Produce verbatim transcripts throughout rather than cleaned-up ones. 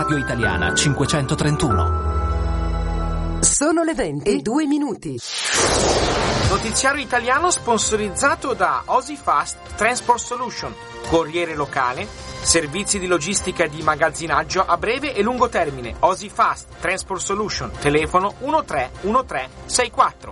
Scipio Italiana cinquecentotrentuno. Sono le venti e due minuti. Notiziario italiano sponsorizzato da OSIFast Transport Solution, corriere locale, servizi di logistica e di magazzinaggio a breve e lungo termine. OSIFast Transport Solution, telefono uno tre uno tre sei quattro.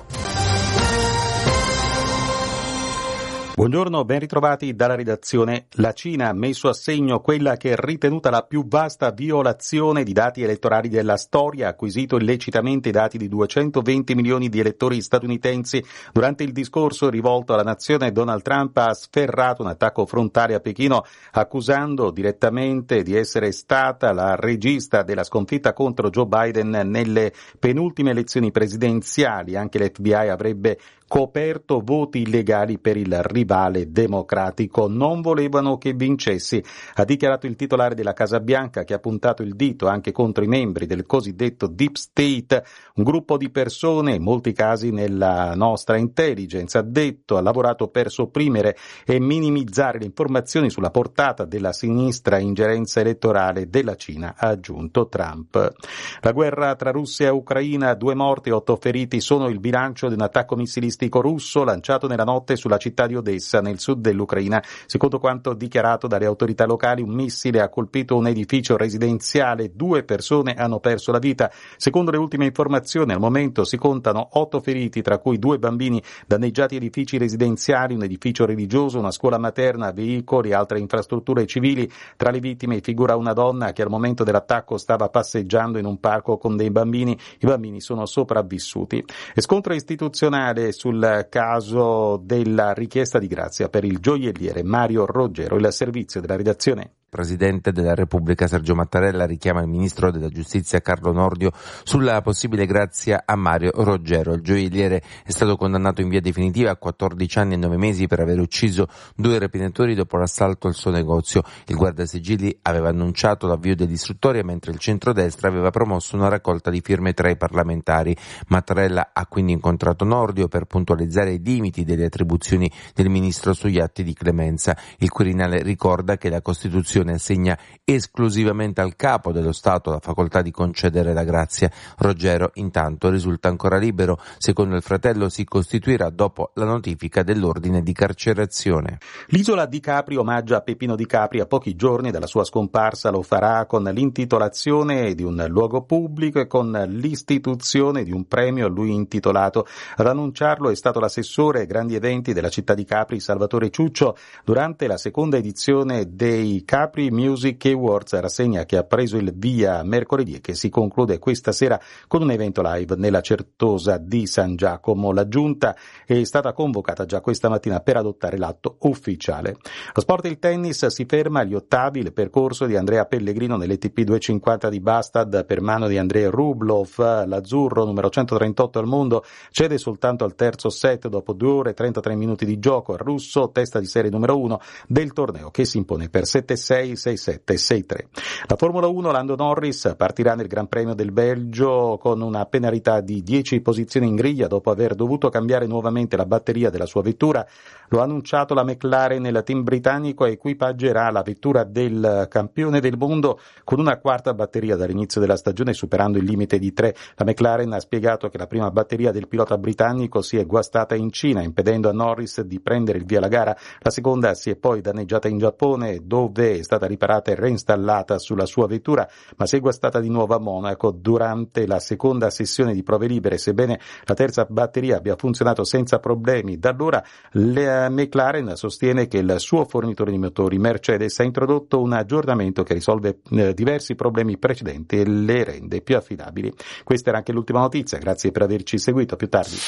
Buongiorno, ben ritrovati dalla redazione. La Cina ha messo a segno quella che è ritenuta la più vasta violazione di dati elettorali della storia, ha acquisito illecitamente i dati di duecentoventi milioni di elettori statunitensi. Durante il discorso rivolto alla nazione, Donald Trump ha sferrato un attacco frontale a Pechino, accusando direttamente di essere stata la regista della sconfitta contro Joe Biden nelle penultime elezioni presidenziali. Anche l'F B I avrebbe coperto voti illegali per il rivale democratico. Non volevano che vincessi, ha dichiarato il titolare della Casa Bianca, che ha puntato il dito anche contro i membri del cosiddetto Deep State, un gruppo di persone, in molti casi nella nostra intelligence. Ha detto ha lavorato per sopprimere e minimizzare le informazioni sulla portata della sinistra ingerenza elettorale della Cina, ha aggiunto Trump. La guerra tra Russia e Ucraina, due morti e otto feriti sono il bilancio di un attacco missilistico russo lanciato nella notte sulla città di Odessa, nel sud dell'Ucraina. Secondo quanto dichiarato dalle autorità locali, un missile ha colpito un edificio residenziale, due persone hanno perso la vita. Secondo le ultime informazioni, al momento si contano otto feriti, tra cui due bambini, danneggiati edifici residenziali, un edificio religioso, una scuola materna, veicoli e altre infrastrutture civili. Tra le vittime figura una donna che al momento dell'attacco stava passeggiando in un parco con dei bambini. I bambini sono sopravvissuti. E scontro istituzionale sul caso della richiesta di grazia per il gioielliere Mario Roggero. Il servizio della redazione. Il Presidente della Repubblica Sergio Mattarella richiama il Ministro della Giustizia Carlo Nordio sulla possibile grazia a Mario Roggero. Il gioielliere è stato condannato in via definitiva a quattordici anni e nove mesi per aver ucciso due rapinatori dopo l'assalto al suo negozio. Il guardasigilli aveva annunciato l'avvio dell'istruttoria, mentre il centrodestra aveva promosso una raccolta di firme tra i parlamentari. Mattarella ha quindi incontrato Nordio per puntualizzare i limiti delle attribuzioni del Ministro sugli atti di clemenza. Il Quirinale ricorda che la Costituzione assegna esclusivamente al capo dello Stato la facoltà di concedere la grazia. Roggero intanto risulta ancora libero. Secondo il fratello si costituirà dopo la notifica dell'ordine di carcerazione. L'isola di Capri omaggia Peppino Di Capri. A pochi giorni dalla sua scomparsa lo farà con l'intitolazione di un luogo pubblico e con l'istituzione di un premio a lui intitolato. Ad annunciarlo è stato l'assessore ai grandi eventi della città di Capri, Salvatore Ciuccio, durante la seconda edizione dei Capri Music Awards, rassegna che ha preso il via mercoledì e che si conclude questa sera con un evento live nella Certosa di San Giacomo. La giunta è stata convocata già questa mattina per adottare l'atto ufficiale. Lo sport e il tennis, si ferma agli ottavi il percorso di Andrea Pellegrino nell'A T P duecentocinquanta di Bastad per mano di Andrei Rublev. L'azzurro, numero centotrentotto al mondo, cede soltanto al terzo set dopo due ore e trentatré minuti di gioco al russo, testa di serie numero uno del torneo, che si impone per sette sei sei sette sei tre. La Formula uno, Lando Norris partirà nel Gran Premio del Belgio con una penalità di dieci posizioni in griglia dopo aver dovuto cambiare nuovamente la batteria della sua vettura. Lo ha annunciato la McLaren. Il team britannico equipaggerà la vettura del campione del mondo con una quarta batteria dall'inizio della stagione, superando il limite di tre. La McLaren ha spiegato che la prima batteria del pilota britannico si è guastata in Cina, impedendo a Norris di prendere il via alla gara. La seconda si è poi danneggiata in Giappone, dove è stata riparata e reinstallata sulla sua vettura, ma si è guastata di nuovo a Monaco durante la seconda sessione di prove libere. Sebbene la terza batteria abbia funzionato senza problemi, da allora la McLaren sostiene che il suo fornitore di motori Mercedes ha introdotto un aggiornamento che risolve eh, diversi problemi precedenti e le rende più affidabili. Questa era anche l'ultima notizia, grazie per averci seguito, a più tardi.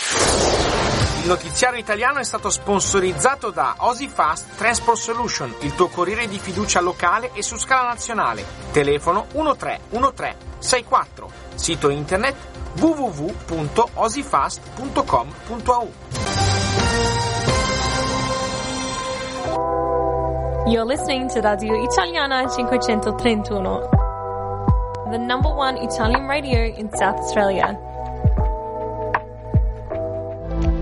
Il notiziario italiano è stato sponsorizzato da OSIFast Transport Solution, il tuo corriere di fiducia locale e su scala nazionale. Telefono uno tre uno tre sei quattro. Sito internet w w w punto osifast punto com punto a u. You're listening to Radio Italiana cinquecentotrentuno, the number one Italian radio in South Australia.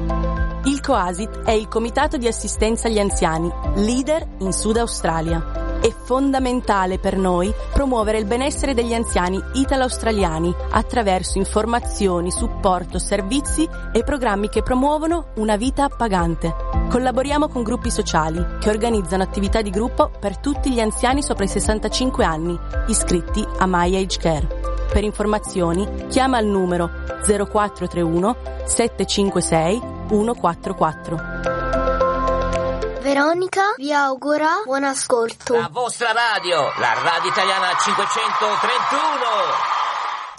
Il COASIT è il Comitato di Assistenza agli Anziani, leader in Sud Australia. È fondamentale per noi promuovere il benessere degli anziani italo-australiani attraverso informazioni, supporto, servizi e programmi che promuovono una vita pagante. Collaboriamo con gruppi sociali che organizzano attività di gruppo per tutti gli anziani sopra i sessantacinque anni, iscritti a My Age Care. Per informazioni chiama il numero zero quattro tre uno sette cinque sei uno quattro quattro. Veronica vi augura buon ascolto. La vostra radio, la radio italiana cinquecentotrentuno.